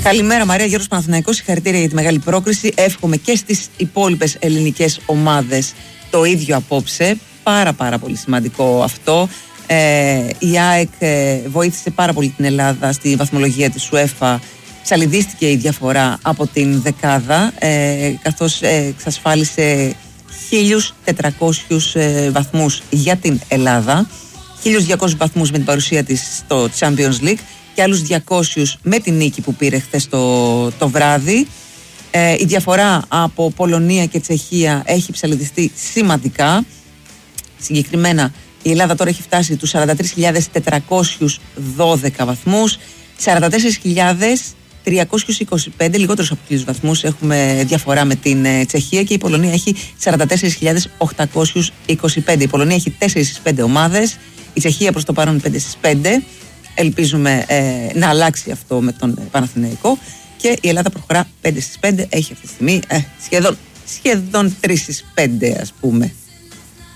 Καλημέρα Μαρία, Γιώργος Παναθηναϊκός, συγχαρητήρια για τη μεγάλη πρόκριση. Εύχομαι και στις υπόλοιπες ελληνικές ομάδες το ίδιο απόψε. Πάρα πολύ σημαντικό αυτό. Η ΑΕΚ βοήθησε πάρα πολύ την Ελλάδα στη βαθμολογία της UEFA. Ψαλιδίστηκε η διαφορά από την δεκάδα, καθώς εξασφάλισε 1.400 βαθμούς για την Ελλάδα, 1.200 βαθμούς με την παρουσία της στο Champions League και άλλους 200 με την νίκη που πήρε χθες το βράδυ. Η διαφορά από Πολωνία και Τσεχία έχει ψαλιδιστεί σημαντικά. Συγκεκριμένα η Ελλάδα τώρα έχει φτάσει τους 43.412 βαθμούς, 44.325, λιγότερους από 1.000 βαθμούς έχουμε διαφορά με την Τσεχία, και η Πολωνία έχει 44.825. Η Πολωνία έχει 4 στις 5 ομάδες, η Τσεχία προς το παρόν 5 στις 5. Ελπίζουμε να αλλάξει αυτό με τον Παναθηναϊκό, και η Ελλάδα προχωρά 5 στις 5, έχει αυτή τη στιγμή σχεδόν 3 στις 5 ας πούμε.